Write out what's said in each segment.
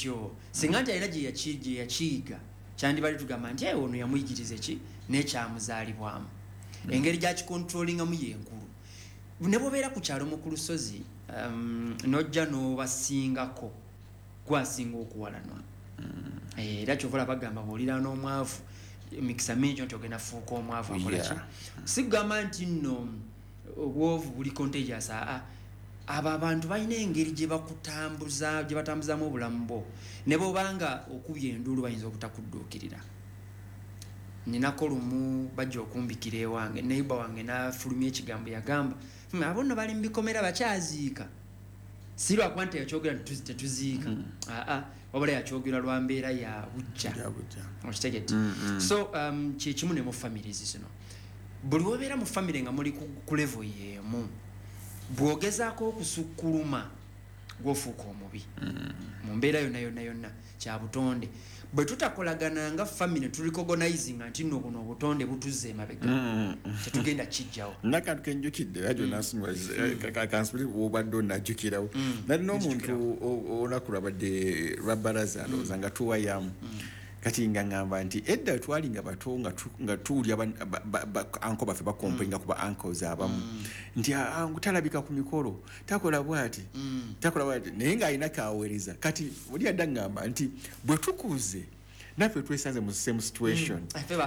bwetyo singa nti alina gye yakiyiga kyandibadde tugamba nti ono yamuyigiriza ki n'ekyamuzaalibwamu engeri gyakikontrolingamu yenkulu ne bwobeera ku kyalo mu ku lusozi nojja n'obasingako gwasinga okuwalanwa era kyovola bagamba bwolira n'omwavu emikisa mingi nti ogenda fuuka omwavu akolaki sigamba nti nno obwovu buli contagious abo abantu balina engeri gye batambuzaamu obulamu bwo ne bwobanga okubya enduulu bayinza obutakudduukirira ninako lumu bajja okumbikira ewange neighbor wange n'afulumya ekigambo yagamba abo nno bali mu bikomera bakyaziika si lwakuba nti yakyogera tetuziika wabula yakyogera lwa mbeera ya bujja okitegete so kyekimu ne mu families zino buli wobeera mu famire nga muli ku level yeemu bwogezaako okusukkuluma gwofuuka omubi mu mbeera yonna kya butonde bwe tutakolagana nga family tulicognizinga nti nno buno obutonde butuzze emabega tetugenda kijjawo nakantu kenjukidde radio nasunwakanspiri wobadde onajjukirawo nali n'omuntu olunaku lwabadde lwabbalaza ndowooza nga tuwayamu kati nga ngamba nti edda twali nga bato nga tuwulya anko baffe bakompenga kuba ankles abamu nti talabika ku mikolo takola bwati naye ng'alina kaweereza kati oli adda ngamba nti bwe tukuze naffe twesanze mu same situation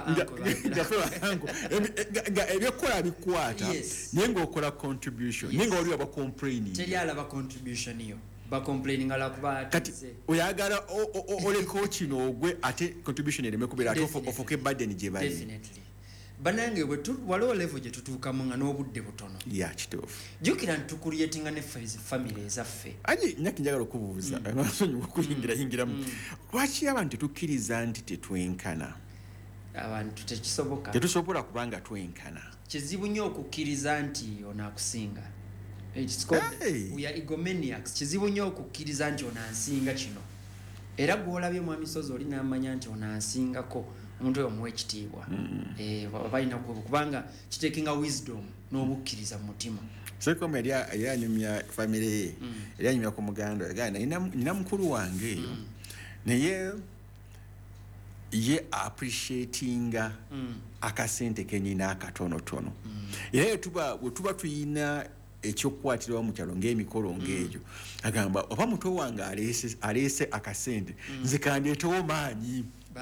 nga ebyokukola bikwata naye ng'okola contribution naye nga oli aba complaining teri alaba contribution yo ba complaining ala kuba kati oyagala oleko kino ogwe ate contribution ereme kubeera ate ofuke burden gye bali definitely banange bwe waliwo level gye tutuukamu nga n'obudde butono kituufu jjukira ntucreatinga ne family ezaffe aje nyaki njagala okubuuza amasonyi okuyingirayingiramu lwaki abantu tetukkiriza nti tetwenkana abantu tekisoboka tetusobola kubanga twenkana kizibu nnyo okukkiriza nti onaakusinga we are egomaniacs kizibu nnyo okukkiriza nti onansinga kino era gwolabye mwamisozi oli n'amanya nti onansingako omuntu oyo omuwa ekitiibwa balina kubanga kitekinga wisdom n'obukkiriza mu mutima sekoma yali anyumya famire ye yali anyumya ku muganda gana nina mukulu wange eyo naye ye appreciatinga akasente kenyina akatonotono era bwe tuba tuyina ekyokukwatirawo mu kyalo ng'emikolo ng'egyo agamba oba muto wange aleese akasente nze kandeetewo maanyi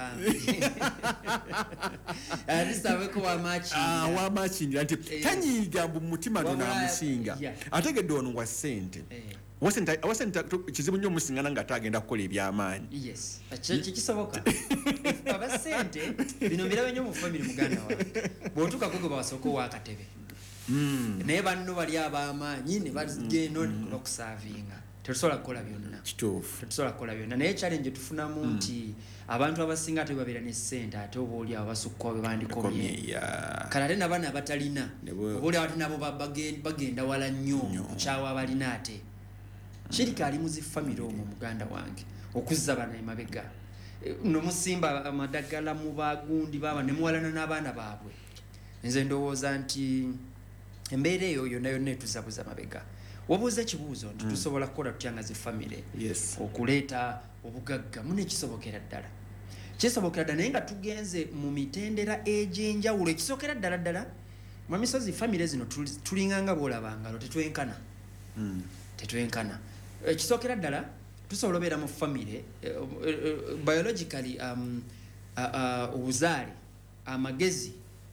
wamakingira nti tanyiiga mbu mumutima tunaamusinga ategedde ono wa ssente awasente kizibu nnyo omusingana nga atagenda kukola ebyamaanyi kikisoboka abasente bino mbirabe nnyo mu famire muganda wa bw'otuukako gwe bawasooka ow'akatebe naye banno bali ab'amaanyi ne bagenda okusavinga tetusobola kukola byonna naye challenge tufunamu nti abantu abasinga ate babeera ne ssente ate oba oli abasukka bwe bandikomye kale ate n'abaana abatalina oba oli ate nabo bagenda wala nnyo kukyawa abalina ate kirika ali muzifamire omwo muganda wange okuzza bana emabega nomusimba amadagala mu bagundi baba ne muwalana n'abaana baabwe nze ndowooza nti embeera eyo yonna etuzabuza mabega wabuuza ekibuuzo nti tusobola kukola tutya nga zifamire okuleeta obugagga munekisobokera ddala kisobokera ddala naye nga tugenze mu mitendera egy'enjawulo ekisookera ddala mu misozi famire zino tulinganga bwolabangalo tetwenkana ekisookera ddala tusobola obeera mu famire biologically obuzaale amagezi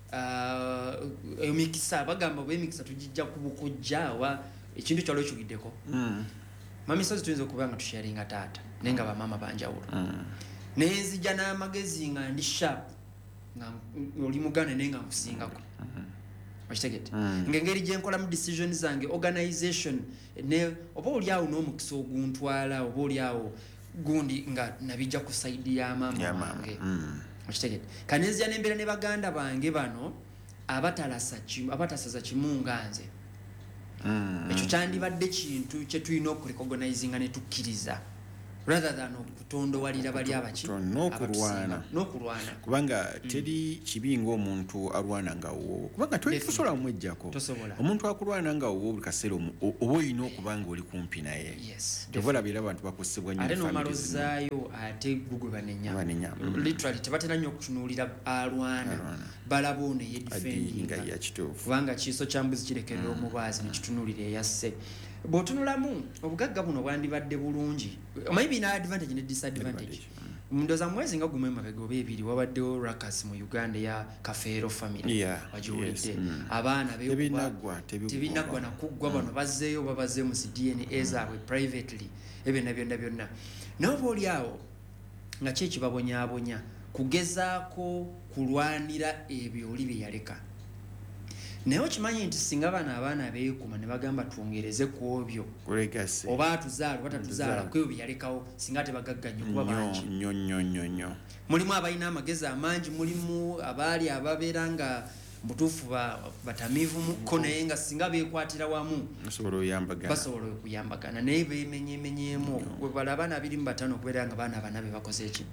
emikisa bagamba oba emikisa tugijja kubukujjaawa ekintu kyalo ekigiddeko mamisozi tuyinza okuba nga tusharinga taata naye nga bamaama banjawulo naye nzija n'amagezi nga ndi sharp nga oli muganda naye nga nkusingako okitegete ng'engeri gye nkolamu decision zange organization ne oba oli awo n'omukisa oguntwala oba oli awo gundi nga nabijja ku saidi ya maama wange okitegete kanezija n'embeera ne baganda bange bano abatasaza kimu nga nze ekyo kyandibadde kintu kye tulina okurecognizinga ne tukkiriza rather than okutondowalira bali abaki n'okulwana kubanga teri kibi ng'omuntu alwana nga wo kubanga tosobola mumwejjako omuntu akulwana nga wo buli kaseera oba olina okuba nga oli kumpi naye tobalabira abantu bakosebwa nnyo ate nomalozaayo ate gugwe banenya literally tebatera nnyo okutunuulira alwana balaba ono yedifendinga kubanga kiiso kya mbuzi kirekerera omubaazi nekitunuulira eyasse bw'otunulamu obugagga buno bwandibadde bulungi maybe na advantage ne disadvantage mundoza mwezi nga gumu emabega oba ebiri wabaddewo rakas mu Uganda ya Kafeero family wagiwulidde abaana tebinaggwa nakuggwa bano bazzeeyo babaze mu DNA zaabwe privately ebyonna byonna naye oba oli awo nga ki ekibabonyaabonya kugezaako kulwanira ebyo oli bye yaleka naye okimanyi nti singa abaana beekuma ne bagamba twongereze ku obyo oba atuzaala oba tatuzaala ku ebyo bye yalekawo singa tebagagga nnyo kuba bangi mulimu abalina amagezi amangi mulimu abaali ababeera nga mutuufu batamiivuko naye nga singa beekwatira wamu basobola okuyambagana naye beemenyemenyeemu bala abaana 25 okubeera nga baana bana be bakoze eki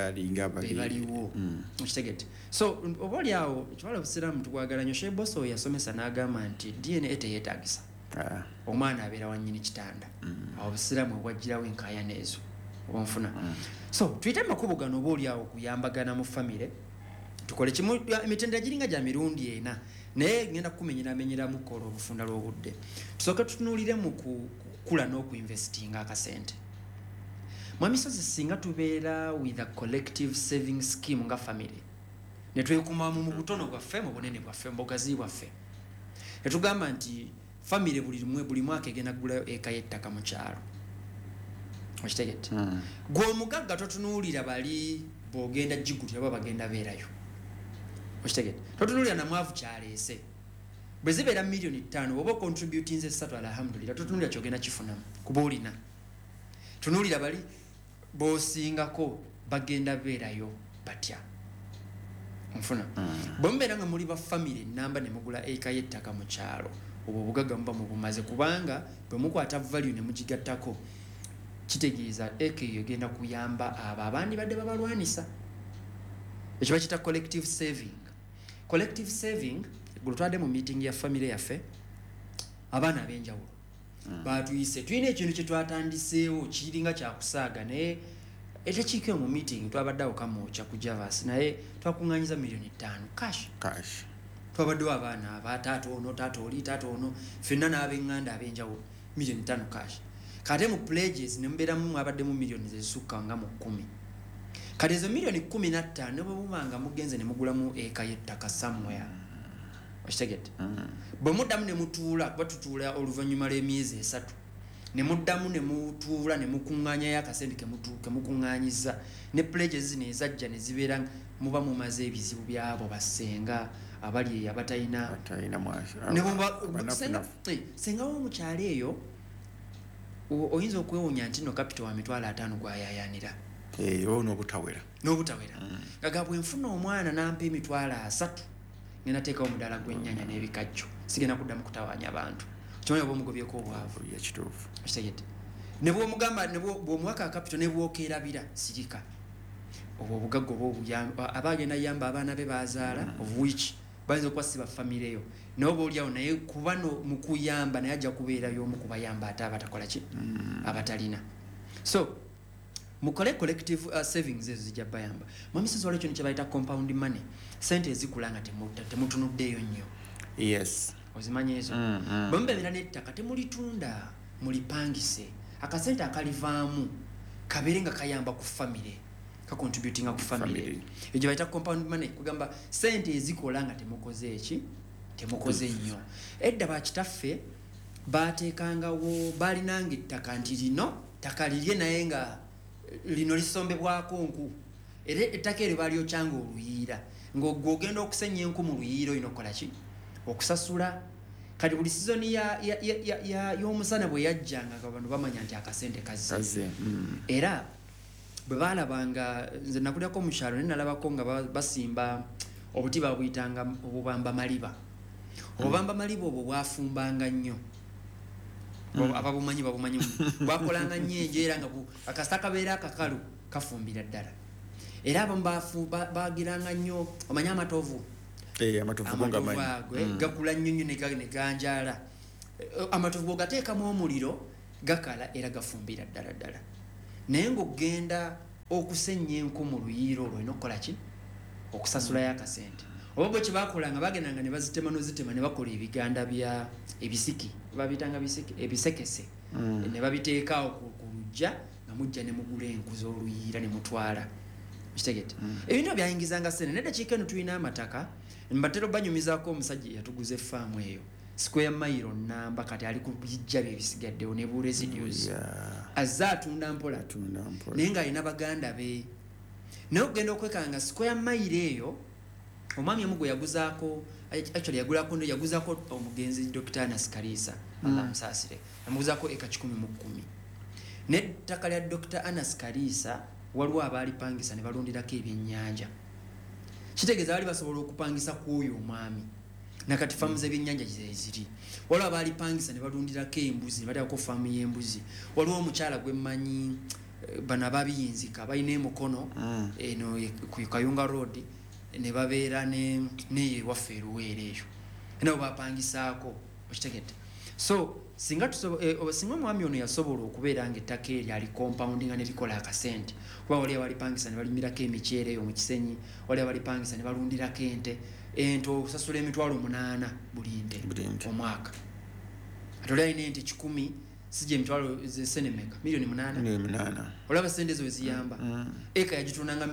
bebaliwo okitegete so oba oli awo ekiwala obusiraamu tugwagala nnyo Sheboso yasomesa n'agamba nti DNA teyeetagisa omwana abeera wannyini kitanda awo obusiraamu obwajjirawo enkaayana ezo obonfuna so tuyite makubo gano oba oli awo okuyambagana mu famire tukole kimu emitendera giringa gya mirundi ena naye ngenda kukumenyeramenyeramu kola obufunda lw'obudde tusooke tutunuulire mu kukula n'okuinvestinga akasente mwamisozi singa tubeera with a collective saving scheme nga family ne twekumamu mu butono bwaffe mu bunene bwaffe mu bugazi bwaffe ne tugamba nti family buli mwaka egenda kugulayo eka y'ettaka mu kyalo okitegete gwe omugagga totunuulira bali bw'ogenda gigulira oba bagenda beerayo okitegete totunuulira namwavu kyaleese bwe zibeera million 5 oba contributing ze 3 alhamdulillah totunuulira kyogenda kifunamu kuba olina tunuulira bali boosingako bagenda beerayo batya nfuna bwe mubeera nga muli ba family namba ne mugula eka y'ettaka mu kyalo obwo obugagga muba mubumaze kubanga bwe mukwata value ne mugigattako kitegeeza eka eyo egenda kuyamba abo abandi badde babalwanisa ekyo bakiyita collective saving gulutwadde mu meeting ya family yaffe abaana ab'enjawulo batuyise tulina ekintu kye twatandiseewo kiringa kyakusaaga naye etekiikeyo mu meeting twabaddeawo kamwokya ku Javas naye twakuŋŋaanyiza $5 million cash twabaddewo abaana taata ono ffenna n'ab'eŋŋanda ab'enjawulo $5 million cash kate mu pledges ne mubeeramu mwabaddemu millions ezisukka nga mu 10 kati ezo $15 million bwe mubanga mugenze ne mugulamu eka y'ettaka somewhere okitegete bwe muddamu ne mutuula kuba tutuula oluvannyuma lw'emyezi 3 ne muddamu ne mutuula ne mukuŋŋaanyayo akasente ke mukuŋŋaanyiza ne pledges zino ezajja ne zibeera muba mumaze ebizibu byabo bassenga abali eyo abatalina senga w'omukyalo eyo oyinza okwewuunya nti no kapito wa mitwalo 5 gwayayanira n'obutawera gaga bwe nfuna omwana nampa emitwalo 3 ngenda teekawo omudaala gw'ennyanya n'ebikajjo sigenda kuddamu kutawaanya abantu kimanyi oba omugobyeko obwavu kitegete ne bw'omugamba bw'omuwaka kapito ne bw'okeerabira sirika obwo obugagga oba abagenda yamba abaana be bazaala of which bayinza okuba si bafamire eyo naye oba oliawo naye kuba mu kuyamba naye ajja kubeerayo omu kubayamba ate abatakola ki abatalina so mukole collective savings ezo zijja bayamba mwamisozi waliwo ekintu kye bayita compound money sente ezikula nga temutunuddeeyo nnyo ozimanyi ezo bwe mubeera n'ettaka temulitunda mulipangise akasente akalivaamu kabeere nga kayamba ku famire kacontributinga ku family ekyo bayita compound money kugamba sente ezikola nga temukoze nnyo edda bakitaffe bateekangawo balinanga ettaka nti lino ttaka lirye naye nga lino lisombebwako nku era ettaka eryo balyokyanga oluyiira ng'ogwe ogenda okusenya enku mu luyiira olina okukola ki okusasula kati buli sizoni y'omusana bwe yajjanga abantu bamanya nti akasente kazze era bwe balabanga nze nakulyako mu kyalo naye nalabako nga basimba obuti babuyitanga obubamba maliba obwo bwafumbanga nnyo ababumanyi bwakolanga nnyo enjo era nga akasita kabeera akakalu kafumbira ddala era abamu bagiranga nnyo omanye amatovu gakula nnyo ne ganjala amatovu bw'ogateekamu omuliro gakala era gafumbira ddala naye ng'ogenda okusenya enku mu luyiiro olwo olina okukola ki okusasulayo akasente oba bwe kyebakolanga bagendanga ne bazitema nozitema ne bakola ebiganda bya ebisiki babitanga ebisekese ne babiteekaawo ku lujja nga mujja ne mugula enku z'oluyiira ne mutwala kitegete ebintu byayingizanga sente neddakiika eno tulina amataka mbatera banyumizaako omusajja yatuguza effaamu eyo square mile namba kati ali ku bijja bye bisigaddewo ne bu residues azze atunda mpola naye ng'alina baganda be naye okugenda okwekanga square mile eyo omwami omu gwe yaguzaako actually yaguzaako omugenzi Dr. Anas Kalisa Allah musaasire yamuguzaako eka 10 mu 10 n'ettaka lya Dr. Anas Kalisa waliwo abaalipangisa ne balundirako ebyennyanja kitegeeza bali basobola okupangisa ku oyo omwami nakati faamu z'ebyennyanja ziri waliwo abaalipangisa ne balundirako embuzi ne bateekako faamu y'embuzi waliwo omukyala gwe mmanyi bano ababiyinzika balina emukono eno ku Kayunga Road ne babeera neye waffe eruweera eyo nabo bapangisaako okitegedde so singa omwami ono yasobola okubeera nga ettaka eri ali compound nga nebikola akasente kuba wali abalipangisa ne balimirako emiceere eyo mu kisenyi wali abalipangisa ne balundirako ente osasula $8,000 buli nte omwaka ate oli alina ente 10 sije emitwalo zesenemeka $8,000,000 olaba sente ezo weziyamba eka yagitundanga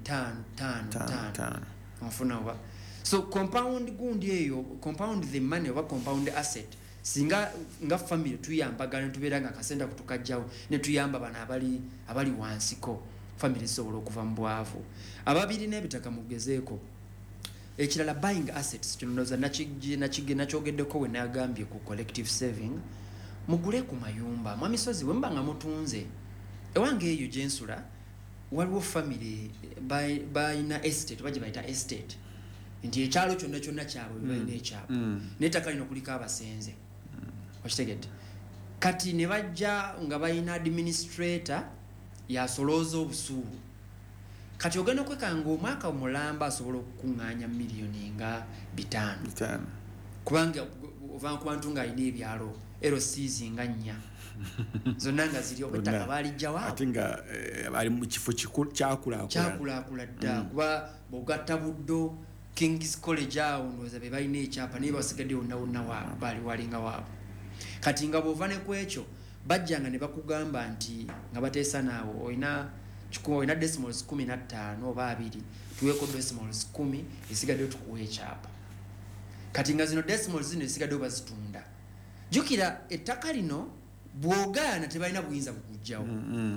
$5,000,000 ofuna oba so compound gundi eyo compound the money oba compound asset singa nga family tuyambagana tubeera nga akasente kutukajjawo ne tuyamba bana abali wansiko family zisobola okuva mu bwavu ababiri n'ebitaka mugezeeko ekirala buying assets kino ndoza nakyogeddeko we nagambye ku collective saving mugule ku mayumba mwamisozi wemba nga mutunze ewange eyo gyensula waliwo family bayina estate baje bayita estate nti ekyalo kyonna kyabwe balina ekyabwe n'ettaka lino kuliko abasenze okitegedde kati ne bajja nga bayina administrator yasolooza obusuulu kati ogenda okwekanga omwaka mulamba asobola okukuŋŋaanya miliyoni nga 5 kubanga ova ku bantu ng'alina ebyalo LCs nga 4 zonna nga ziri obwettaka baalijjawo ate nga bali mu kifo kyakulakula dda kuba bogatta buddo King's College awo ndowooza be balina ekyapa naye basigadde wonna baali walinga waabwe kati nga bw'ova ne ku ekyo bajjanga ne bakugamba nti nga bateesa naawe olina decimals 15 oba 2 tuweeko decimals 10 esigaddeyo tukuwa ekyapa kati nga zino decimals zino esigaddeyo bazitunda jjukira ettaka lino bw'ogaana tebalina buyinza bukujjawo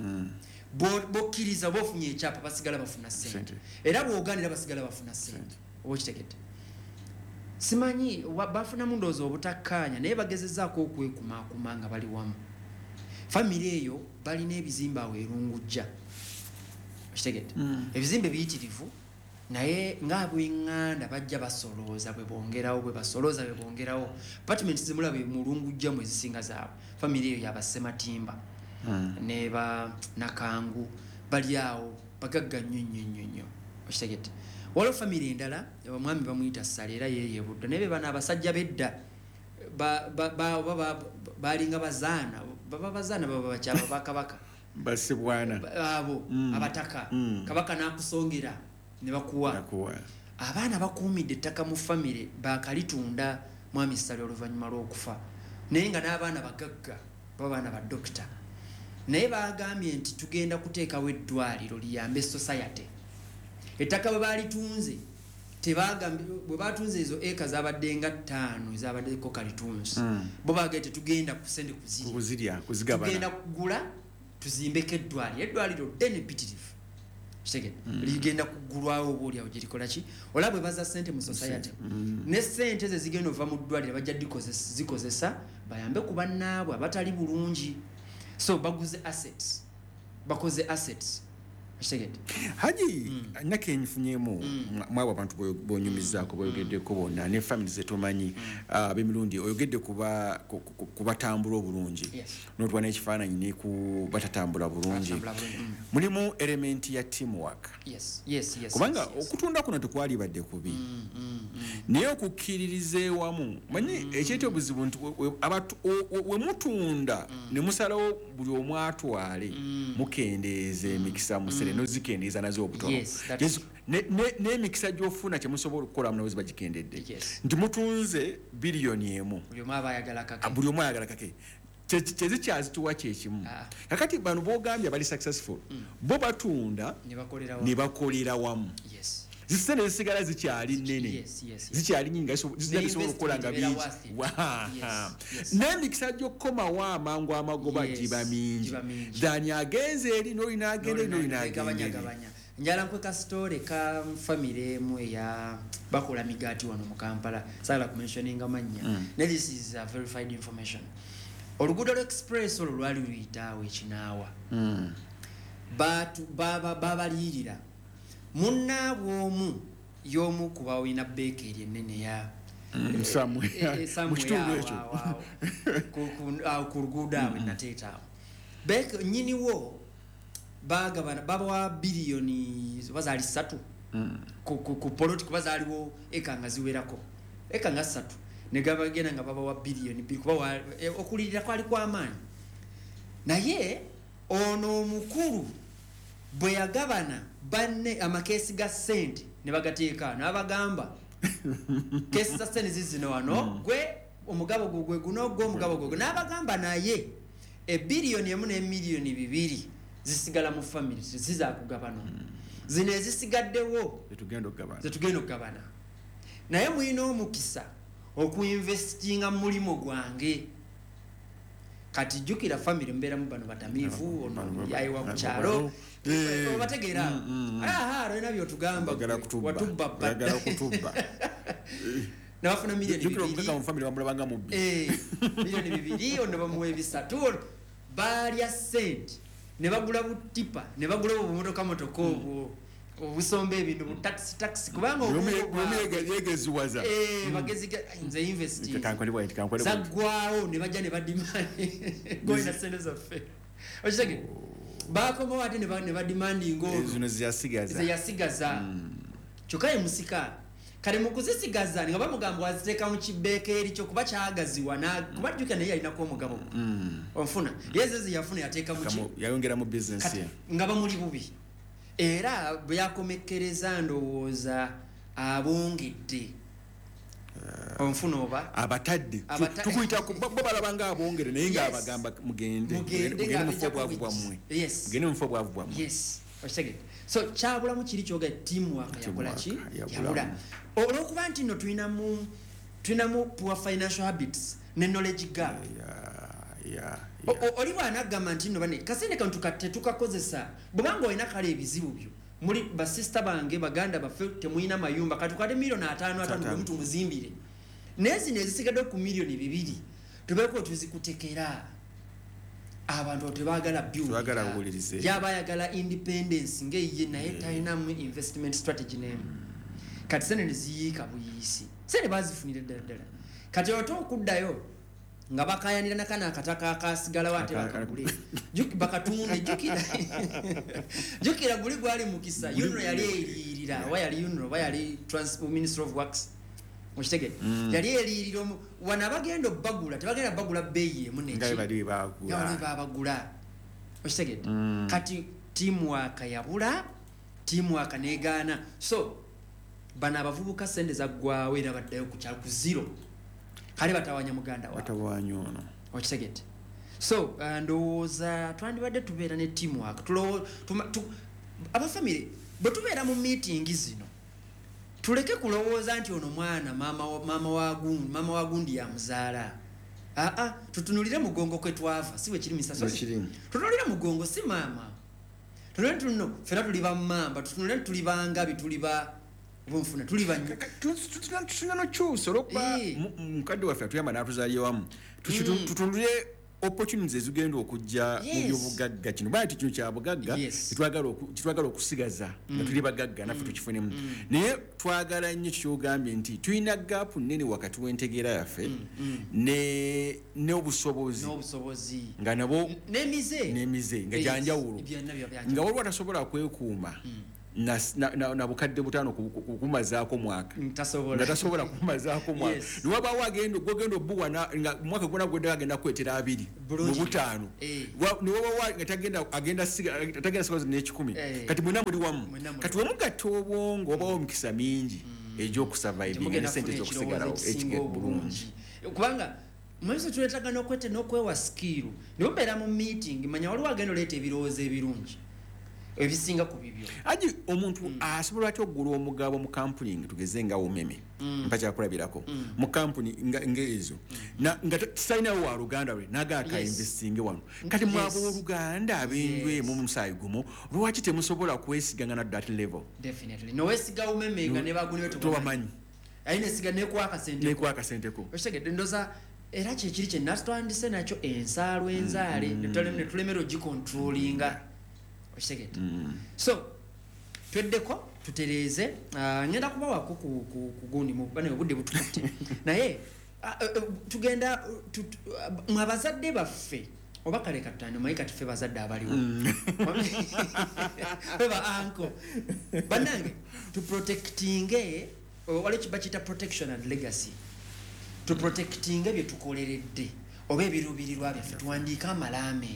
bw'okkiriza bw'ofunye ekyapa basigala bafuna ssente era bw'ogaanira basigala bafuna ssente oba okitegedde simanyi bafunamu ndowooza obutakkaanya naye bagezezzaako okwekumaakuma nga bali wamu famire eyo balina ebizimbe awo erungujja okitegedde ebizimbe biyitirivu naye ng'abwenganda bajja basolooza bwe bongerawo apartment zimula be mulungujja mwe zisinga zaabwe famire eyo yabasematimba ne ba nakangu bali awo bagagga nnyo okitegedde waliwo famire endala omwami bamuyita Sale era yeeyebudde naye be bano abasajja bedda balinga bazaana baba bakyaba bakabaka basibwana abo abataka kabaka n'akusongera ne bakuwa abaana bakuumidde ettaka mu famire bakalitunda mwami Sale oluvannyuma lw'okufa naye nga n'abaana bagagga babaana ba dokita naye bagambye nti tugenda kuteekawo eddwaliro liyambe society ettaka bwe baalitunze bwe batunze ezo eka zabadde nga 5 zabaddeko kalitunsi bo bagete tugenda kusende tugenda kugula tuzimbeko eddwaliro denepitirivu kitegedde ligenda kugulwawo oba oliawo gyerikola ki olaba bwe baza ssente mu society ne ssente ze zigenda ova mu ddwaliro bajja zikozesa bayambe ku bannaabwe abatali bulungi so bakoze assets Haji nake nfunyeemu mwabo abantu bonyumizaako boyogeddeko bonna ne family zetumanyi b'emirundi oyogedde kubatambula obulungi n'otubona ekifaananyi ne ku batatambula bulungi mulimu element ya teamwork kubanga okutunda kuno tekwalibadde kubi naye okukkiririza ewamu manyi ekyeta obuzibu nti we mutunda ne musalawo buli omu atwale mukendeeza emikisa musere nozikendeeza nazo obutono n'emikisa gy'ofuna kye musobola okukola munabuzi bagikendedde nti mutunze biliyoni emu buli omu ayagala kake kyezikyazituwa kyekimu kakati bano bogambye bali successful bo batunda ne bakolera wamu zisene zisigala zikyali nnene zikyali nyingi zisobola okukola nga bingi n'emikisa gy'okukomawo amangu amagoba giba mingi dhani agenze eri n'olina agenda eri n'olina agenda njala nkweka story ka family emu eya bakola migaati wano mu Kampala sala kumentioninga mannya ne this is a verified information oluguudo express olwo lwali luyitaawo ekinaawa babaliyirira munnaabwe omu y'omu kuba olina beekeri ennene ya ku luguudo awo nateetaawo nnyiniwo bagabana babawa biliyoni bazaali 3 ku poloti kuba zaaliwo eka nga ziwerako eka nga 3 ne gabagenda nga babawa biliyoni 2 kuba okulirira kwali kw'amaanyi naye ono omukulu bwe yagabana banne amakeesi ga ssente ne bagateeka n'abagamba keesi za ssente zizino wano gwe omugabo gwe guno gwe omugabo gwe n'abagamba naye ebiliyoni emu n'emiliyoni 2 zisigala mu family zizakugabana zino ezisigaddewo zetugenda okugabana naye mulina omukisa okuinvestinga mu mulimo gwange kati jjukira family mbeeramu bano batamiivu ono yayiwa ku kyalo obategeera olina byotugamba watubba nabafuna miliyoni 2 ono bamuwa 3 balya sente ne bagula butipa ne bagula obumotoka motoka obwo obusomba ebintu bu taxi kubanga yegeziwaza bageziga nze investing zagwawo ne bajja ne badimani goina sente zaffe okitege bakomawo ate ne badimandinga zino ziyasigaza kyokka musika kale mu kuzisigaza nga bamugamba waziteeka mu kibeeka eri kyo kuba kyagaziwa kuba jjuka naye yalinako omugabo onfuna yezezi yafuna yateeka yayongera mu business ye nga bamuli bubi era bwe yakomekkereza ndowooza abongedde onfuna oba abatadde tukuyita bo balabanga abongere naye nga abagamba mugende mufo bwavu bwammwe okitege so kyabulamu kiri kyoga teamwork yabula olwokuba nti nno tulinamu poor financial habits ne knowledge gap oli bwanagamba nti nno bane kasente kano tetukakozesa bwebanga olina kale ebizibu byo muli basista bange baganda baffe temulina mayumba katukade miliyoni 5 omuntu muzimbire naye zino ezisigadde ku miliyoni 2 tubeeko tuzikutekera abantu tebagala buwulirize yabayagala independence ngeye naye talinamu investment strategy nemu kati sene neziyiika buyisi sene bazifunire ddala kati otokuddayo nga bakayanira nakana akataka akasigala wate bakagule bakatunde jukira guli gwali mukisa yuno yali eririra wayali yuno wayali transport minister of works mushitege yali eririra wana bagenda bagula tebagenda bagula beyi emuneki bali bagula mushitege kati teamwork yabula teamwork negana so bana abavubuka sende zaggwawo era baddayo ku kyalo ku zero kale batawanya muganda wa batawanya ono okisegete so ndowooza twandibadde tubeera ne teamwork abafamily bwe tubeera mu meeting zino tuleke kulowooza nti ono mwana mama wa gundi ya muzaala tutunulire mugongo kwe twava siwe kiri misaso tutunulire mugongo si mama tunulire tuno fera tuli bammamba tutunulire tuli bangabi tuli ba bonfuna tuli banyo tulina no kyusa olwokuba mukadde waffe atuyamba n'atuzaalye wamu tutunulire opportunities ezigenda okujja mu byobugagga kino bati kino kya bugagga kitwagala okusigaza nga tuli bagagga naffe tukifunemu naye twagala nnyo kyogambye nti tulina gaapu nnene wakati w'entegeera yaffe n'obusobozi nga nabo n'emize nga gyanjawulo nga waliwo atasobola kwekuuma na bukadde butaano kumazaako mwaka nga tasobola kumazaako mwaka niwabaawo agenda obuwa nga mwaka gwona gwedde agenda kwetera 2 mu butaano niwabaawo nga tagenda sigaza n'ekikumi kati mwena muli wamu kati wemugatta obwongo obaawo omukisa mingi egy'okusurvivinga ne sente z'okusigalawo ekigere bulungi kubanga mwese tuletagana okwete n'okwewa skiru niwe mbeera mu meeting manya waliwo agenda oleeta ebirowoozo ebirungi ebisinga ku bibyo aji omuntu asobola atya okugula omugabo mu kampuni tugeze nga umeme mpakyakulabirako mu kampuni ng'ezo nga tisalinawo wa luganda lwe nagaka investinge wano kati mwaba oluganda ab'endwe mu musaayi gumu lwaki temusobola kwesiganga na that level definitely nowesiga umeme nga ne baguni wetu tobamanyi ayine siga nekwaka senteko oshegedde ndoza era kyekiri kye natwandise nakyo ensaalo enzaale netulemera ogicontrollinga okitegete so tweddeko tutereeze ngenda kubawako ku gundi mu bane obudde butukutte naye tugenda mwabazadde baffe oba kale katano mayika tufe bazadde abaliwo beba anko banange to protectinge wale kibachita protection and legacy to protecting bye tukoleredde oba ebirubirirwa byaffe tuwandiika amalame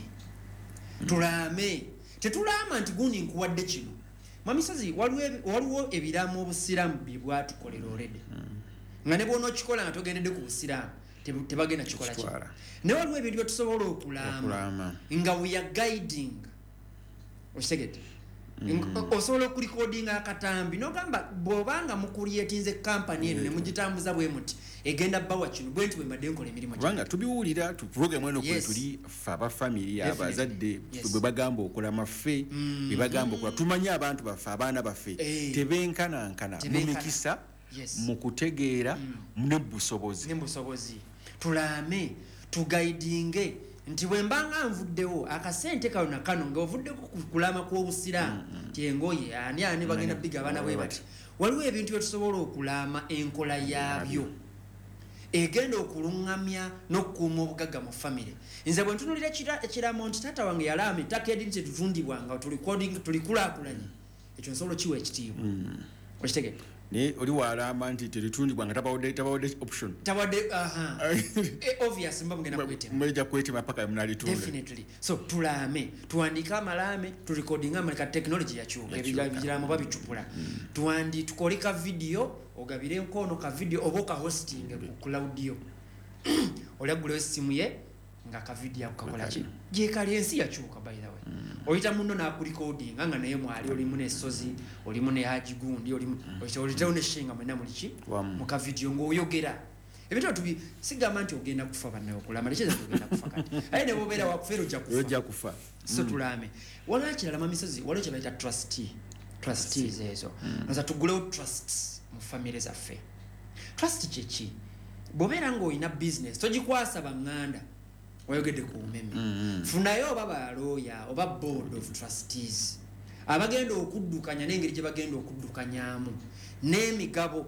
tulame tetulama nti gundi nkuwadde kino mwamisozi waliwo ebiramu obusiramu bibwatukolera already nga ne bwona okikola nga togendedde ku busiramu tebagenda kikola kino naye waliwo ebintu bye tusobola okulama nga we are guiding okitegedde osobola okulikodinga akatambi nogamba bw'obanga mukulyetinze kampani eno ne mugitambuza bwe muti egenda bawa kino bwe nti bwembadde nkola emirimu kubanga tubiwulira program eno kwe tuli ffe abafamily abazadde bwe bagamba okulama ffe bwe bagamba okola tumanye abantu baffe abaana baffe tebenkanankana mu mikisa mu kutegeera n'ebusobozi tulame tugaidinge nti bwembanga nvuddewo akasente kano na kano nga ovuddeko kulama kw'obusiraamu tyengoye ani bagenda biga abaana bwe bati waliwo ebintu bye tusobola okulama enkola yaabyo egenda okulungamya n'okukuuma obugagga mu famire nze bwe ntunulira ekiramo nti taata wange yalaama ettaka edini tetutundibwanga tulikulaakulanye ekyo nsobola kiwa ekitiibwa okitegedde ne oli walama nti teritundibwa nga tabawodde option tabawodde obvious mba mugenda mweja kwetema paka mnalitunda definitely so tulame tuandika amalame turecordinga amalika technology yakyuka ebijiramu babicupula tukoleka video ogabire nkono ka video oboka hosting ku cloud yo olagula simu ye nga ka video akakola ki je kali ensi yakyuka by the way oyita muno na recording nga naye mwali oli mune sozi oli mune haji gundi oli oyita one shinga mwena muliki mu ka video ngoyogera ebintu tubi sigamba nti ogenda kufa banayo kulama lecheza ogenda kufa kati ayi ne bobera wakufero ojja kufa so tulame wala kirala mamisozi wala kye bayita trustees ezo naza tugule trusts mu family zaffe trust chechi bobera ngo ina business tojikwasa banganda wayogedde ku umeme funayo oba baloya oba board of trustees abagenda okuddukanya n'engeri gye bagenda okuddukanyamu n'emigabo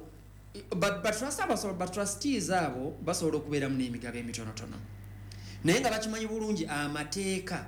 trustees abo basobola okubeeramu n'emigabo emitonotono naye nga bakimanyi bulungi amateeka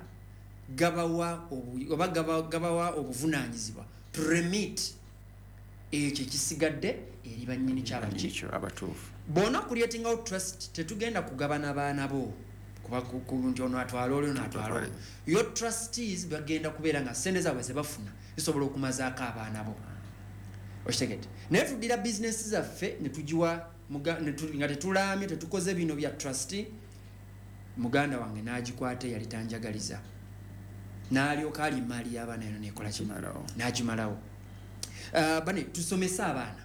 gabawa obuvunaanyizibwa to remit ekyo ekisigadde eri bannyini kyabatuufu bona creatingawo trust tetugenda kugabana baana bo nti ono atwala olyo n'atwala yo trustees bagenda kubeera nga sente zaabwe ze bafuna zisobola okumazaako abaana bo okitegedde naye tuddira bizinesi zaffe netugiwa nga tetulaamye tetukoze bino bya trustee muganda wange n'agikwata eyali tanjagaliza n'alyoka ali maali y'abaana eno nekola n'agimalawo bane tusomese abaana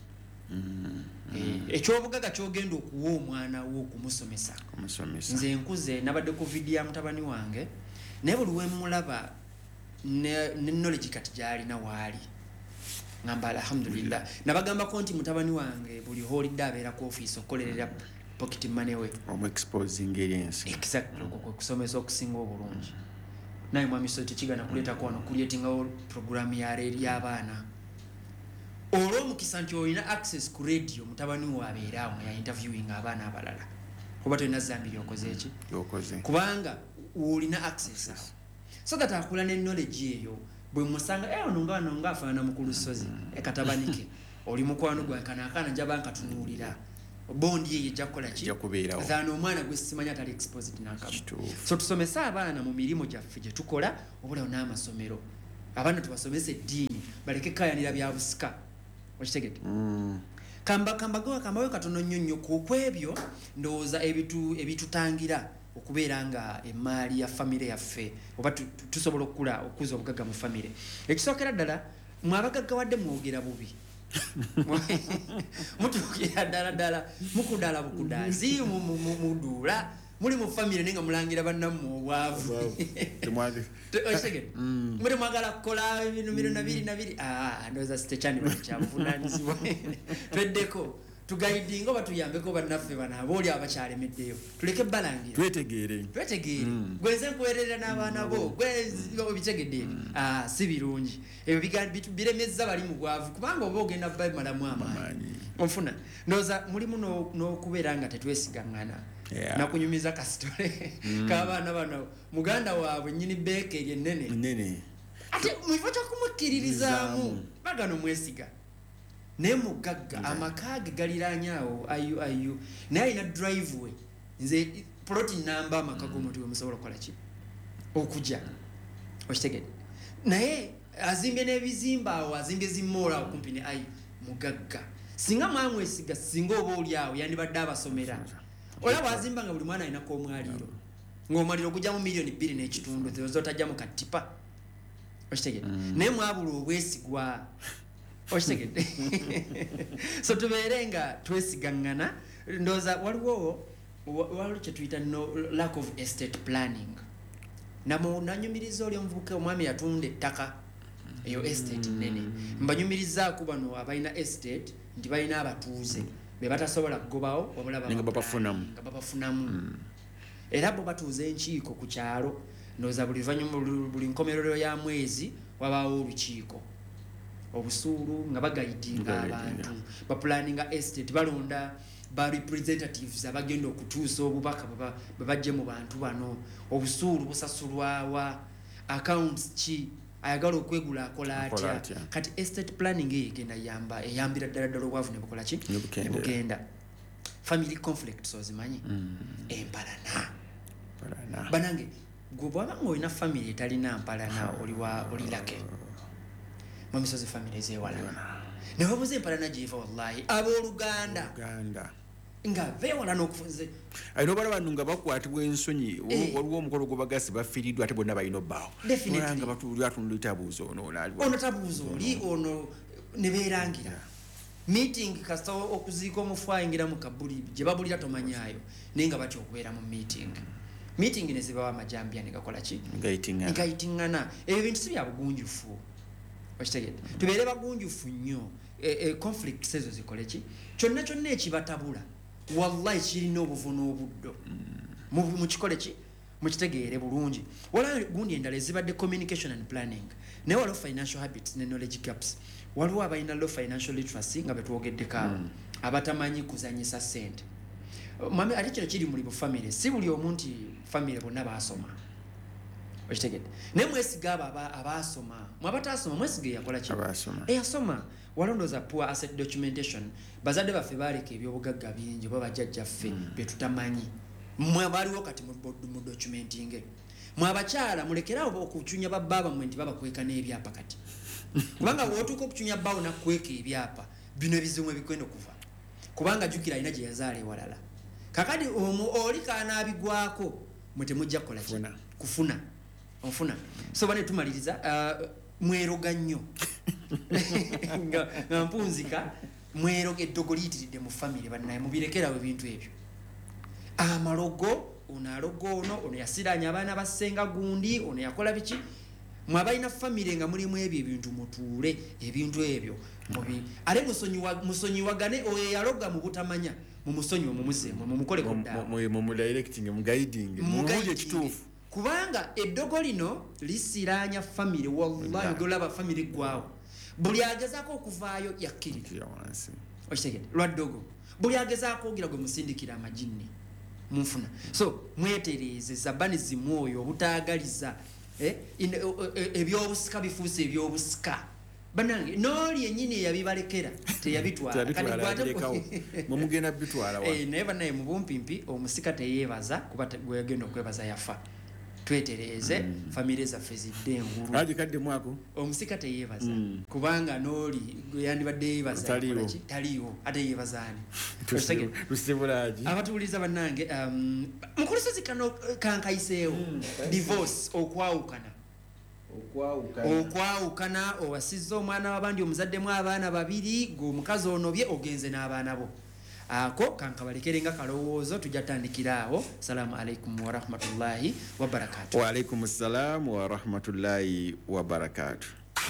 ekyobugaga kyogenda okuwa omwana wo okumusomesa nze nkuze nabadde ku video ya mutabani wange naye buli wemulaba ne knowledge kati gyalina waali ngamba alhamdulillah nabagambako nti mutabani wange buli holidde abeera ku ofiisi okukolerera pocket money we exposing aliens exactly kusomesa okusinga obulungi naye mwami so tekigana kuleta kwano creating program ya radio y'abaana olwo mukisa nti olina access ku radio mutabani wo abeerawo ya interviewing abaana abalala kuba tolina zambiri okoze kubanga olina access awo so that akula ne knowledge eyo bwe musanga ono nga afaana mu kulusozi ekatabanike oli mukwano gwa kana njaba nkatunuulira bondi ye jakola ki yakubeerawo zana omwana gwe simanya atali exposed n'akamu so tusomesa abaana mu mirimo gyaffe gye tukola obulawo n'amasomero abaana tubasomesa eddiini baleke kayanira bya busika okitegedde kambawe katono nnyo ku ebyo ndowooza ebitutangira okubeera nga emaali ya famire yaffe oba tusobola okukuza obugagga mu famire ekisookera ddala mwabagagga wadde mwogera bubi mutukira ddala mukudala bukudazi muduula muli mu famire nenga mulangira bannamu obwavu muri mwagala kukola ebintu nabiri ndowooza sitechani bakyabuvunanyizibwa tweddeko tugaidinga oba tuyambeko bannaffe bano abooli abakyalemeddeyo tuleke balangira twetegeere gwenze nkuweerera n'abaana bo bitegedde si birungi ebyo biremezza bali mu bwavu kubanga oba ogenda bamalamu amaanyi onfuna ndowooza mulimu n'okubeera nga tetwesigaŋŋana nakunyumiza kasitole k'abaana bano muganda waabwe nnyini beeka eryo ennene ate mu kifo ky'okumukkiririzaamu bagano mwesiga naye mugagga amakaage galiraanyaawo ayu naye alina driveway nze ploti namba amaka g'omuntu wemusobola okukola ki okujja okitegedde naye azimbye n'ebizimba awo azimbye zimoola awo kumpi ne ayi mugagga singa mwamwesiga singa oba oli awo yandibadde abasomera olaba azimba nga buli mwana alinako omwaliiro ng'omwaliiro gujjamu $2.5 million zotajja mu katipa okitegedde naye mwabula obwesigwa okitegedde so tubeere nga twesigaŋŋana ndowooza waliwo kye tuyita lack of estate planning nanyumiriza oli omuvubuka omwami yatunda ettaka eyo estate nene mbanyumirizaako bano abalina estate nti balina abatuuze be batasobola kugobawo wabula nga babafunamu era bo batuuza enkiiko ku kyalo ndowooza buli nkomerero ya mwezi wabaawo olukiiko obusuulu nga bagayidinga abantu bapulaninga estate balonda ba representatives abagenda okutuusa obubaka bwe bajje mu bantu bano obusuulu busasulwawa accounts ki ayagala okwegula akola atya kati estate planning egenda eyambira ddala obwavu ne bukola ki ne bugenda family conflicts ozimanyi empalana banange gwe bwaba ng'olina family etalina mpalana oli lake mwamisozi family ezewalana ne babuze empalana gyeva wallahi abooluganda nga beewala n'okufunze alina obalaba nno nga bakwatibwa ensonyi waliwo omukolo gwe bagasi bafiiriddwa ate bonna balina obbaawo nga batuli atunda tabuuza ono tabuuza oli ono ne beerangira meeting kasita okuziika omufu ayingira mu kabuli gye babulira tomanyaayo naye nga batya okubeera mu meeting ne zibawo amajambya ne gakola ki gayitingana ebyo bintu si bya bugunjufu okitegedde tubeere bagunjufu nnyo conflicts ezo zikole ki kyonna ekibatabula wallahi kirina obuvu n'obuddo mu kikole ki mukitegeere bulungi waliwo gundi endala ezibadde communication and planning naye waliwo financial habits ne knowledge gaps waliwo abalina low financial literacy nga betwogeddeko abatamanyi kuzanyisa ssente mami ate kino kiri muli bufamire si buli omu nti famire bonna baasoma okitegedde naye mwesiga abo abaasoma mwabataasoma mwesiga eyakola ki eyasoma walondoza poor asset documentation bazadde baffe baaleka ebyobugagga bingi oba bajjajjaffe byetutamanyi mwe baliwo kati mu documenting mwabakyala mulekerawo okucunya babbaaba mwe nti babakweka n'ebyapa kati kubanga bw'otuuka okucunya bbaawo nakukweka ebyapa bino ebizibu ebikwenda okuva kubanga jjukira alina gye yazaala ewalala kakati oli kaanaabigwako mwe temujja kukola ki kufuna onfuna so bane tumaliriza mweroga nnyo nga mpunzika mweroga eddogo liyitiridde mu famire bannaye mubirekerawo ebintu ebyo amalogo ono alogo ono yasiranya abaana bassenga gundi ono yakola biki mwabaina family nga mulimu ebyo ebintu mutuule ebintu ebyo mubi ale musonyiwagane oyo yaloga mu butamanya mu musonyi omumuzeemu mumukole kodda mu directing mu guiding mu kituufu kubanga eddogo lino lisiranya family wallahi golaba family gwawo buli agezaako okuvaayo yakkirira okitegedde lwaddogo buli agezaako ogira gwe musindikira amajinni munfuna so mwetereeze zabani zimwoyo obutaagaliza ebyobusika bifuuse ebyobusika banange noli yennyini yabibalekera teyabitwala mumugenda bitwala naye banaye mu bumpimpi omusika teyeebaza kuba gwegenda okwebaza yafa twetereeze family zaffe zidde engulu agikadde mwako omusika teyeebaza kubanga noli yandibadde yeebaza taliiwo ate yeebazaani tusibulaji abatuuliza bannange mukulusozi kano kankayiseewo divorce okwawukana owasizza omwana w'abandi omuzaddemu abaana babiri ng'omukazi onobye ogenze n'abaana bo ako kankabalekere nga kalowoozo tujja tandikira awo. Assalamu alaikum wa rahmatullahi wa barakatuh. Wa alaikum assalam wa rahmatullahi wa barakatuh.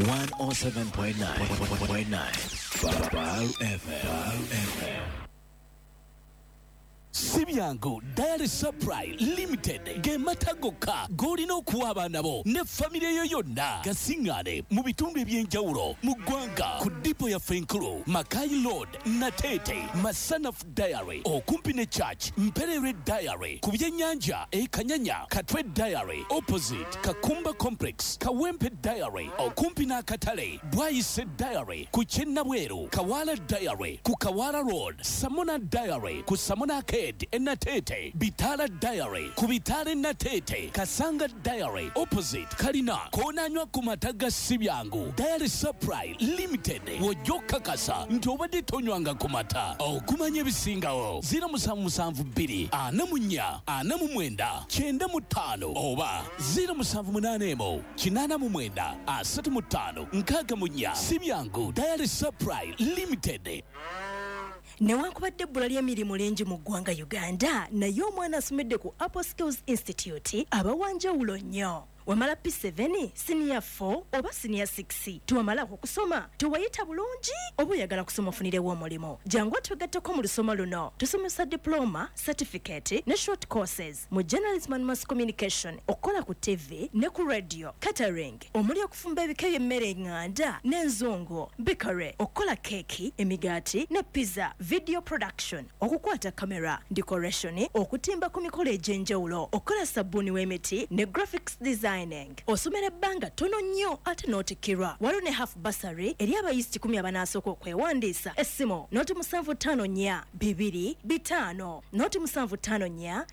107.9 Baal FM. Sibyango Diary Supply Limited gematagoka golino kuwa abaana bo ne family yo yonna gasingane mu bitundu ebyenjawulo mu ggwanga ku dipo ya Fenkulu Makai Road Natete Masanaf Diary okumpi ne Church Mperere Diary ku byennyanja Kanyanya Katwe Diary opposite Kakumba Complex Kawempe Diary okumpi n'akatale Bwayise Diary ku Kyennabweru Kawala Diary ku Kawala Road Samona Diary ku Samona Natete Bitala Diary kubitale Natete Kasanga Diary opposite Kalina konanywa kumataga Sibyangu Diary Supply Limited wojoka kasa ntobadde tonywanga kumata okumanya ebisingawo 0772 44 49 95 oba 0781 89 35 64 Sibyangu Diary Supply Limited. Newankubadde ebbula ly'emirimu lingi mu ggwanga Uganda naye omwana asomedde ku Apple Skills Institute abawanjawulo nnyo. Wamala P7, senior 4 oba senior 6 tuwamala okusoma tuwayita bulungi oba oyagala kusoma ofunirewo omulimo jangu twegatteko mu lusoma luno tusomesa diploma certificate ne short courses mu journalism and mass communication okola ku TV ne ku radio catering omuli okufumba ebika by'emmere enganda n'enzungu bikare okola keki emigaati ne pizza video production okukwata kamera decoration okutimba ku mikolo egy'enjawulo okola sabbuuni w'emiti ne graphics design osomera ebbanga tono nnyo ate n'otikirwa waliwo ne half bursary eri abayisiti 10 abanasooka okwewandiisa essimu noti 754 225 noti 754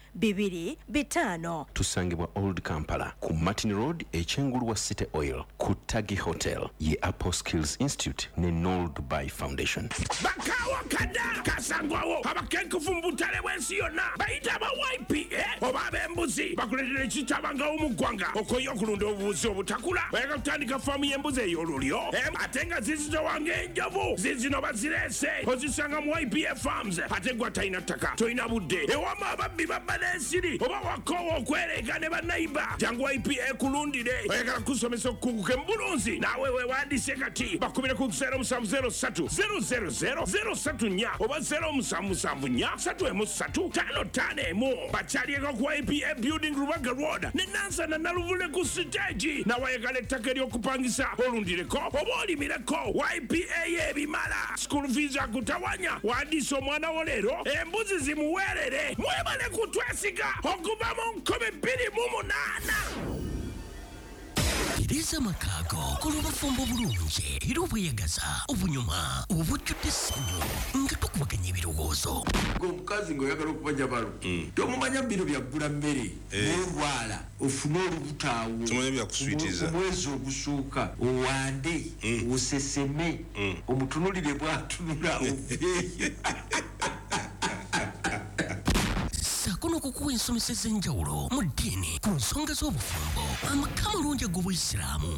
225. Tusangibwa Old Kampala ku Martin Road ekyengulu wa City Oil ku Tagi Hotel ye Apple Skills Institute ne Noel Dubai Foundation. Bakawa kada kasangwawo abakenkufu mbutale bwensi yonna bayita ba YPA oba ab'embuzi bakuletera ekitabanga omugwanga okoyo okulunda obubuzi obutakula bayagala kutandika faamu y'embuzi ey'olulyo ate nga zizito wange enjovu zizino bazirese ozisanga mu YPA Farms ate gwa talina ttaka tolina budde ewama ababbi babba n'ensiri oba wakoowa okwereka ne bannayiba jangu YPA kulundire oyagala kusomesa okukunguka embulunzi naawe weewandiise kati bakubire ku 0703 000 034 oba 0774 33555 bakyalieko ku YPA Building Rubaga Road ne Nansana naluvule ku stage nawayagala ettaka ery'okupangisa olundireko oba olimireko YPA y'ebimala school fees akutawanya wandiisa omwana wo leero embuzi zimuweerere mwebale kutwesiga okuva mu 2028. Iriza makago kulubafumbo bulungi era obweyagaza obunyuma obujjudde essanyu nga tukubaganya ebirowoozo omukazi ng'oyagala okubanja balo tomumanya biro byaggula mmere n'olwala ofune olubutaawo omwezi ogusooka owande oseseme omutunulire bwatunula oveeyo sakono kukuwa ensomesa ez'enjawulo mu ddiini ku nsonga z'obufumbo amaka malungi ag'Obuyisiraamu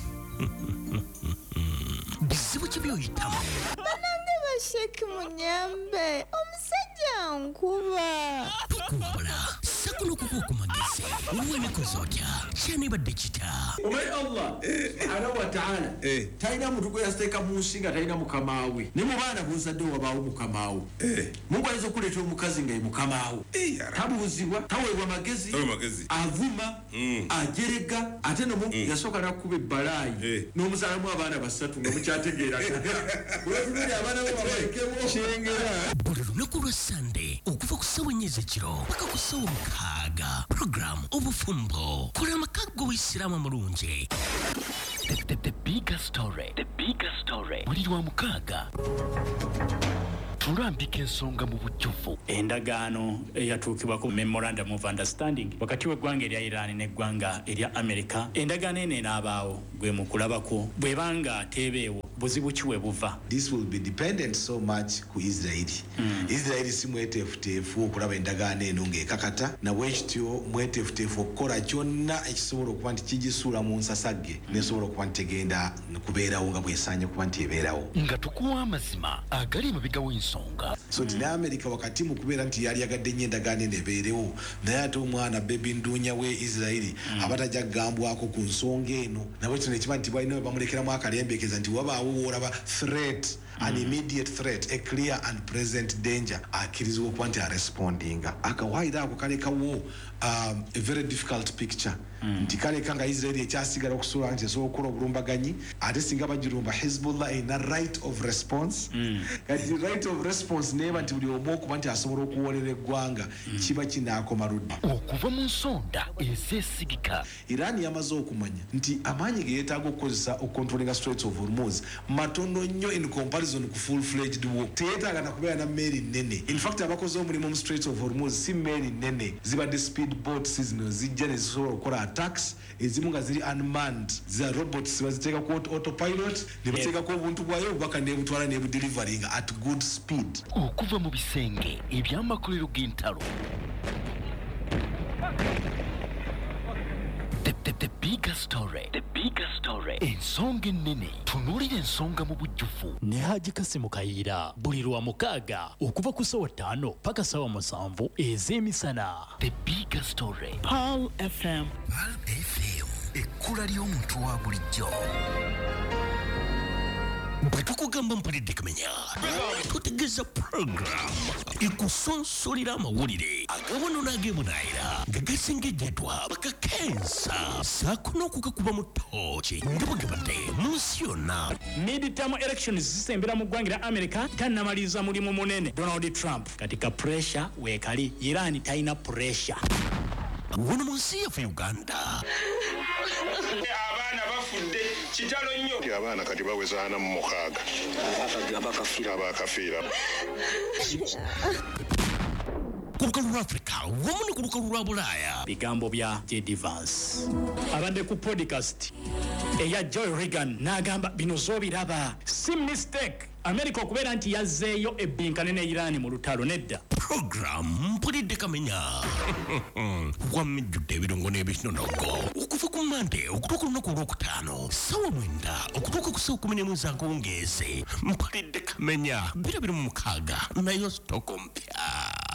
bizibu ki by'oyitamu banange basheki munyambe omusajja nkuba tukumbula nakuno kuko magese uwene kozotya chani badikita omai Allah subhanahu wa ta'ala taina muntu ko yasteka musinga taina mukamawe ne mubana buzadde wabawo mukamawe Mungu alizo kuleta omukazi ngai mukamawe tabuzibwa taweebwa magezi avuma ajerega ate no Mungu yasoka nakube balayi n'omuzalamu abaana basatu nga mukyategeera wefumbira abaana bo babalekebo kyengera buli lunaku lwa Sunday okuva ku ssaawa ennya ez'ekiro paka ku ssaawa mukaaga program obufumbo kola amakago w'isiraamu amulungi the bigger story buli lwa mukaaga tulambika ensonga mu bujjuvu endagaano eyatuukibwako memorandum of understanding wakati w'eggwanga erya Iran n'eggwanga erya America endagaano eno enaabaawo gwe mu kulabako bw'ebanga ateebeewo buzibu ki we buva. This will be dependent so much ku Israeli. Israeli si mweteefuteefu okulaba endagaano eno ng'ekakata na bwekityo mweteefuteefu okukola kyonna ekisobola okuba nti kigisuula mu nsasagge nesobola okuba nti tegenda kubeerawo nga bwesaanye okuba nti ebeerawo nga tukuwa amazima agali emabigawo ensonga so nti ne America wakati mu kubeera nti yali yagadde nnyo endagaano eno ebeerewo naye ate omwana bebi nduunya we Israeli abatajja kugambwako ku nsonga eno nabwekityo nekiba nti bwalina we bamulekeramu akalembekeza nti wabaawo woolaba threat an immediate threat, a clear and present danger akirizibwa okuba nti arespondinga akawaayiro ako kalekawo a very difficult picture nti kaleka nga Israeli ekyasigala okusobola nti esobola okukola obulumbaganyi ate singa bagirumba Hezbollah ina right of response kati right of response neeba nti buli omu okuba nti asobola okuwolera eggwanga kiba kinaakoma ludda okuva mu nsonda ezeesigika. Iran yamaze okumanya nti amaanyi ge yeetaaga okukozesa okukontrolinga Straits of Hormuz matono nnyo in comparison ku full-fledged war. Teyeetaaga na kubeera na meeri nnene. In fact abakoze omulimu mu Straits of Hormuz si meeri nnene zibadde speed boats zino zijja ne zisobola okukola attacks ezimu nga ziri unmanned za robots baziteeka ku autopilot ne bateekako obuntu bwayo obubaka nebutwala nebudelivering at good speed. Okuva mu bisenge ebyamakolero g'entalo The bigger story. Ensonga ennene tunuulira ensonga mu bujjuvu ne Haji Kasimu Kayiira buli lwa mukaaga okuva ku ssaawa 5 paka ssaawa 7 ez'emisana. The bigger story. Pearl FM. Ekkula ly'omuntu wa bulijjo. Bwe tukugamba mpulidde kumenya tutegeeza program ekusonsolera amawulire agawono n'ageemunaayira nga gasengejjedwa bakakensa saako n'okugakuba mu ttooki nga bwe gebadde mu nsi yonna. Mid-term elections zisembera mu ggwanga lya America tannamaliriza mulimu munene Donald Trump katika pressure weekali Iran talina pressure wano mu nsi yaffe Uganda. Abaana bafudde kitalo nnyo abaana kati baweza 46 abakafiira ku lukalu lwa Africa wamu ne ku lukalu lwa Bulaaya. Bigambo bya J.D. Vance abadde ku podcast eya Joy Reagan n'agamba bino zoobiraba si mistake America okubeera nti yazzeeyo ebbinkane ne Iran mu lutalo nedda. Program mpulidde kamenya wamejjudde ebirungo n'ebinonogo okuva ku Monday okutuuka olunaku olwokutaano ssaawa 9 okutuuka ku ssaawa 11 ez'akawungeezi mpulidde kamenya 26 nayo sitoko mpya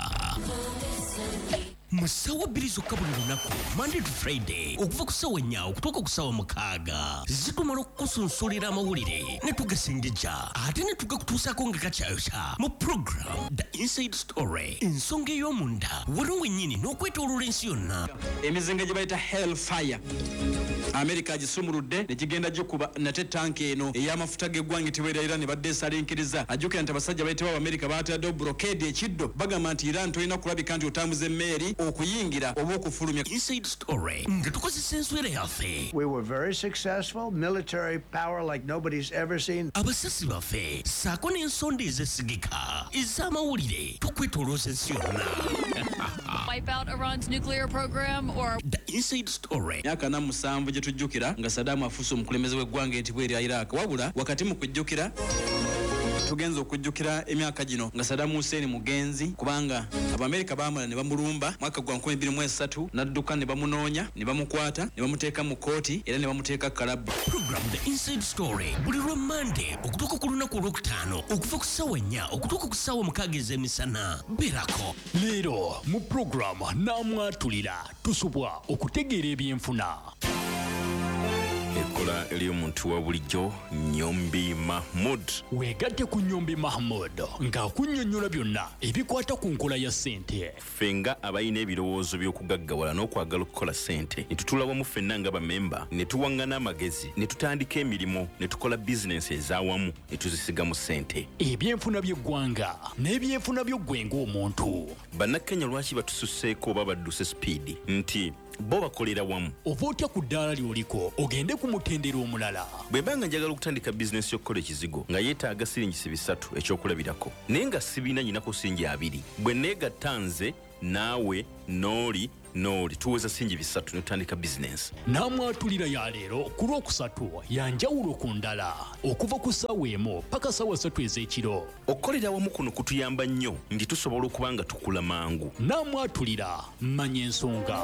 mu ssaawa 2 zokka buli lunaku Monday to Friday okuva ku ssaawa 4 okutuuka ku ssaawa 6 zitumala okukusunsulira amawulire ne tugasengejja ate ne tugakutuusaako nga kakyayokya mu program The Inside Story ensonga ey'omunda waliwo wennyini n'okwetooloola ensi yonna. Emizinga gye bayita Hellfire America agisumuludde ne kigenda gikuba nate tanki eno ey'amafuta g'eggwanga etibwa Iran badde esalinkiriza ajjukira nti abasajja bayitibwa America baataddewo blockade ekiddo bagamba nti Iran tolina kulabika nti otambuza emmeeri okuyingira oba okufulumya. Inside Story nga tukozesa enswera yaffe. We were very successful, military power like nobody's ever seen. Abasasi baffe saako n'ensonda ezesigika ez'amawulire tukwetolooza ensi yonna. Wipe out Iran's nuclear program or The Inside Story. Myaka 7 gye tujjukira nga Saddam afuuse omukulembeze w'eggwanga etibwa erya Iraq wabula wakati mu kujjukira tugenza okujjukira emyaka gino nga Saddam Hussein mugenzi kubanga Abamerika baamala ne bamulumba mwaka gwa 2023 n'adduka ne bamunoonya ne bamukwata ne bamuteeka mu kooti era ne bamuteeka kalabu. Program The Inside Story buli lwa Monday okutuuka ku lunaku olwokutaano okuva ku ssaawa 4 okutuuka ku ssaawa 6 ez'emisana. Beerako leero mu program Naamwatulira tusobwa okutegeera ebyenfuna. Ekola eri omuntu wa bulijjo Nyombi Mahmud. Weegatte ku Nyombi Mahmud ng'akunnyonnyola byonna ebikwata ku nkola ya ssente. Fenga abayina ebirowoozo by'okugaggawala n'okwagala okukola ssente ne tutula wamu ffenna nga bamemba ne tuwaŋŋana amagezi ne tutandika emirimu ne tukola bizinensi ez'awamu ne tuzisigamu ssente. Ebyenfuna by'eggwanga n'ebyenfuna by'oggwe ng'omuntu. Bannakenya lwaki batususseeko oba badduse sipiidi nti bo bakolera wamu. Oba otya ku ddaala ly'oliko ogende ku mutendera omulala. Bwe banga njagala okutandika bizinensi y'okukola ekizigo nga yeetaaga siringisi 3 ekyokulabirako naye nga sibiina nyinako singi 2 bwe neegatta nze naawe n'oli tuweza singi 3 ne tutandika bizinensi. Naamwatulira ya leero ku lwokusatu yanjawulo ku ndala okuva ku ssaawa 1 paka ssaawa 3 ez'ekiro. Okukolera wamu kuno kutuyamba nnyo nti tusobola okuba nga tukula mangu. Naamwatulira manya ensonga.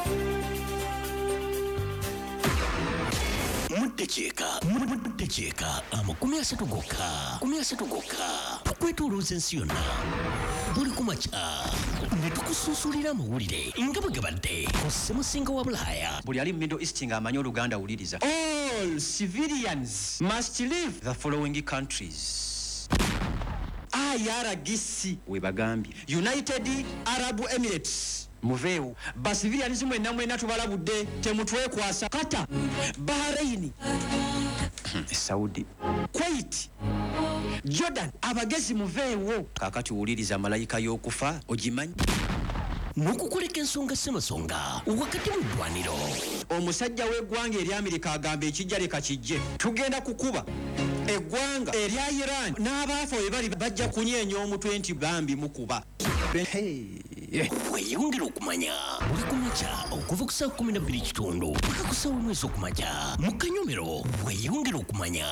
Muddekyeka 30 gokka tukwetoolooza ensi yonna buli kumakya ne tukusuusulira amawulire nga bwe gabadde ku ssemusinga wa Bulaaya. Buli ali mu Middle East ng'amanyi Oluganda awuliriza. All civilians must leave the following countries. IRGC we bagambye United Arab Emirates muveewo basivilians mwenna tubalabudde temutwekwasa. Qatar, Bahrain, Saudi, Kuwait, Jordan abagezi muveewo. Kaakati wuliriza malayika y'okufa ogimanyi. N'okukoleka ensonga ssemasonga wakati mu ddwaniro. Omusajja w'eggwanga eri Amerika agamba ekijja leka kijje. Tugenda kukuba eggwanga erya Iran n'abaafa we bali bajja kunyeenya omutwe nti bambi mukuba. Weeyongera okumanya buli kumakya okuva ku ssaawa 12:00 paka ku ssaawa 1 ez'okumakya mu Kanyomero. Weeyongera okumanya.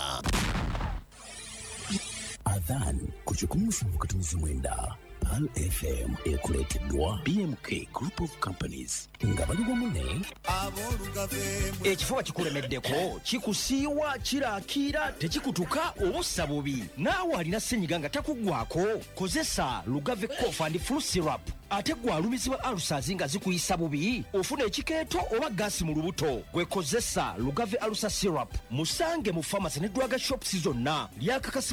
Adhan ku 17:9 Pal FM ekuleeteddwa BMK Group of Companies nga bali wamu ne ekifuba kikulemeddeko kikusiiwa kiraakira tekikutuka obussa bubi naawe alina ssenyiga nga takuggwako kozesa Lugave Cough and Flu Syrup ate gwalumizibwa alusazi nga zikuyisa bubi ofuna ekikeeto oba gaasi mu lubuto gwekozesa Lugave Alusa Syrup musange mu pharmacy ne drug shops zonna lyakakasi